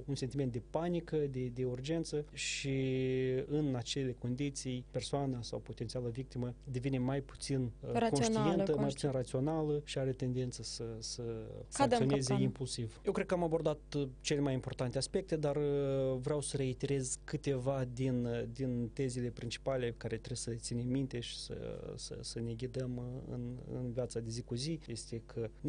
un sentiment de panică, de urgență și în acele condiții persoana sau potențială victimă devine mai puțin conștientă, mai puțin rațională și are tendință să acționeze impulsiv. Eu cred că am abordat cele mai importante aspecte, dar vreau să reiterez câteva din tezele principale care trebuie să ținem minte și să ne ghidăm în viața de zi cu zi. Este că